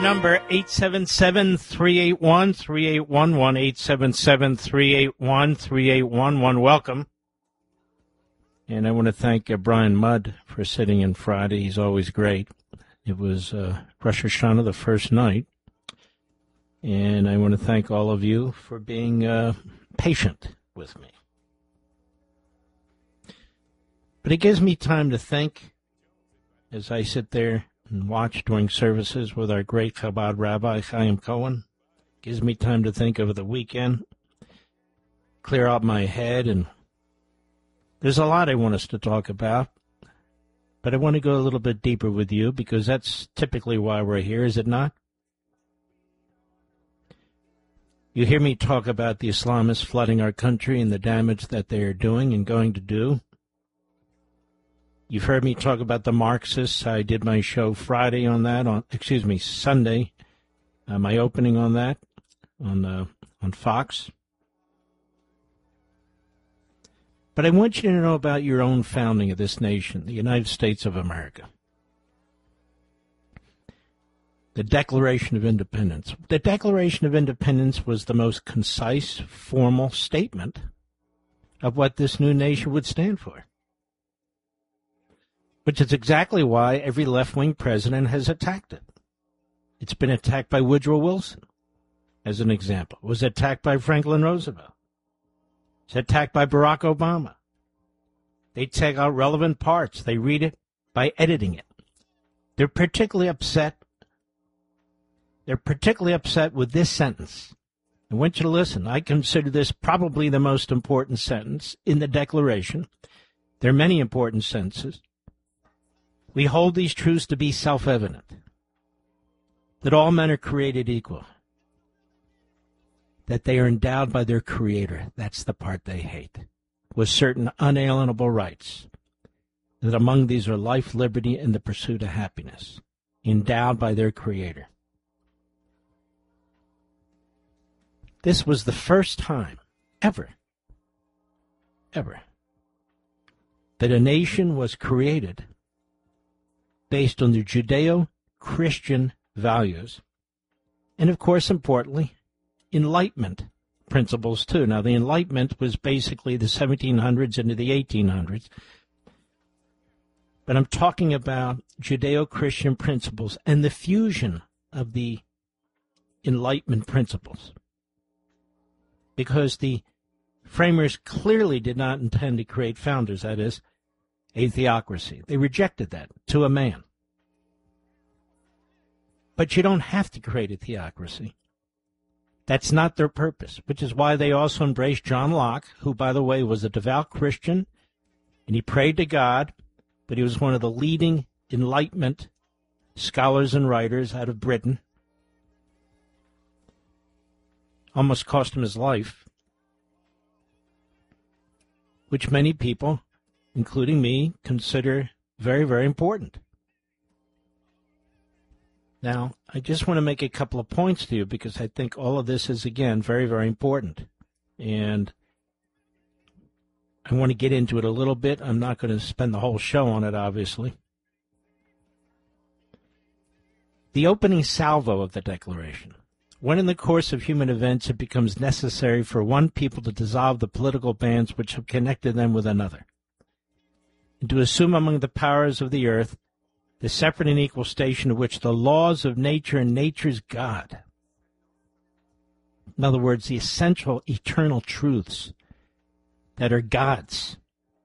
Number 877-381-3811, 877-381-3811. Welcome. And I want to thank Brian Mudd for sitting in Friday. He's always great. It was Rosh Hashanah, the first night. And I want to thank all of you for being patient with me. But it gives me time to think as I sit there and watch during services with our great Chabad Rabbi, Chaim Cohen. Gives me time to think over the weekend, clear out my head, and there's a lot I want us to talk about, but I want to go a little bit deeper with you because that's typically why we're here, is it not? You hear me talk about the Islamists flooding our country and the damage that they are doing and going to do. You've heard me talk about the Marxists. I did my show Friday on that, Sunday, my opening on that, on Fox. But I want you to know about your own founding of this nation, the United States of America. The Declaration of Independence. The Declaration of Independence was the most concise, formal statement of what this new nation would stand for. Which is exactly why every left-wing president has attacked it. It's been attacked by Woodrow Wilson, as an example. It was attacked by Franklin Roosevelt. It's attacked by Barack Obama. They take out relevant parts. They read it by editing it. They're particularly upset. They're particularly upset with this sentence. I want you to listen. I consider this probably the most important sentence in the Declaration. There are many important sentences. We hold these truths to be self-evident, that all men are created equal, that they are endowed by their Creator, that's the part they hate, with certain unalienable rights, that among these are life, liberty, and the pursuit of happiness, endowed by their Creator. This was the first time ever, that a nation was created based on the Judeo-Christian values, and of course, importantly, Enlightenment principles too. Now, the Enlightenment was basically the 1700s into the 1800s, but I'm talking about Judeo-Christian principles and the fusion of the Enlightenment principles, because the framers clearly did not intend to create founders, that is, a theocracy. They rejected that to a man. But you don't have to create a theocracy. That's not their purpose, which is why they also embraced John Locke, who, by the way, was a devout Christian, and he prayed to God, but he was one of the leading Enlightenment scholars and writers out of Britain. Almost cost him his life, which many people, including me, consider very, very important. Now, I just want to make a couple of points to you because I think all of this is, again, very, very important. And I want to get into it a little bit. I'm not going to spend the whole show on it, obviously. The opening salvo of the Declaration. When in the course of human events it becomes necessary for one people to dissolve the political bands which have connected them with another, and to assume among the powers of the earth the separate and equal station of which the laws of nature and nature's God, in other words, the essential eternal truths that are God's.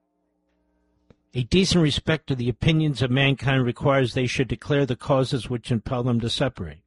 A decent respect to the opinions of mankind requires they should declare the causes which impel them to separate.